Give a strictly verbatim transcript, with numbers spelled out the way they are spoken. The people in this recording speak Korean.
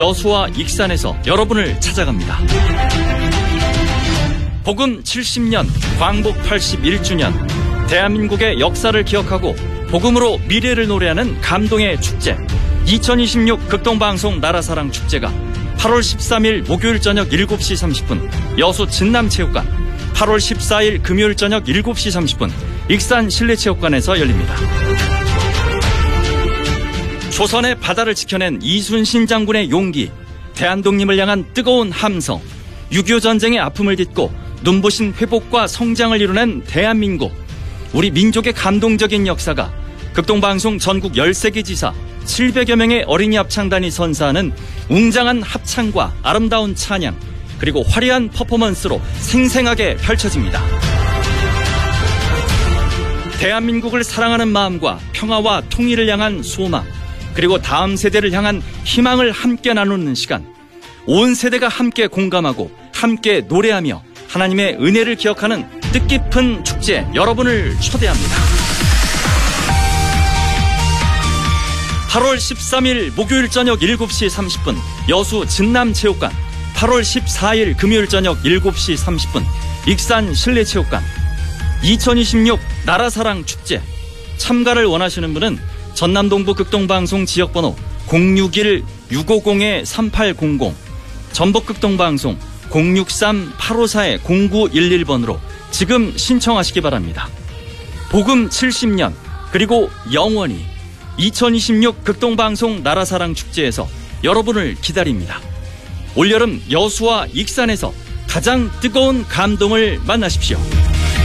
여수와 익산에서 여러분을 찾아갑니다. 복음 칠십 년, 광복 팔십일 주년, 대한민국의 역사를 기억하고 복음으로 미래를 노래하는 감동의 축제, 이천이십육 극동방송 나라사랑 축제가 팔월 십삼일 목요일 저녁 일곱 시 삼십 분 여수 진남체육관, 팔월 십사일 금요일 저녁 일곱 시 삼십 분 익산 실내체육관에서 열립니다. 조선의 바다를 지켜낸 이순신 장군의 용기, 대한독립을 향한 뜨거운 함성, 육이오 전쟁의 아픔을 딛고 눈부신 회복과 성장을 이뤄낸 대한민국, 우리 민족의 감동적인 역사가 극동방송 전국 열세 개 지사 칠백여 명의 어린이 합창단이 선사하는 웅장한 합창과 아름다운 찬양, 그리고 화려한 퍼포먼스로 생생하게 펼쳐집니다. 대한민국을 사랑하는 마음과 평화와 통일을 향한 소망, 그리고 다음 세대를 향한 희망을 함께 나누는 시간, 온 세대가 함께 공감하고 함께 노래하며 하나님의 은혜를 기억하는 뜻깊은 축제, 여러분을 초대합니다. 팔월 십삼일 목요일 저녁 일곱 시 삼십 분 여수 진남체육관, 팔월 십사일 금요일 저녁 일곱 시 삼십 분 익산 실내체육관, 이천이십육 나라사랑 축제. 참가를 원하시는 분은 전남동부 극동방송 지역번호 공육일 육오공 삼팔공공, 전북극동방송 공육삼 팔오사 공구일일 번으로 지금 신청하시기 바랍니다. 복음 칠십 년, 그리고 영원히 이천이십육 극동방송 나라사랑 축제에서 여러분을 기다립니다. 올여름 여수와 익산에서 가장 뜨거운 감동을 만나십시오.